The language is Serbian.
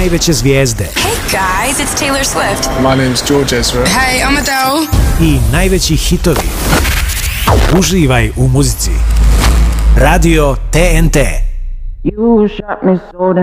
najveće zvijezde. Hey guys, it's Taylor Swift. My name's George Ezra. Hey, I'm Adele. I najveći hitovi. Uživaj u muzici. Radio TNT. You shot me so damn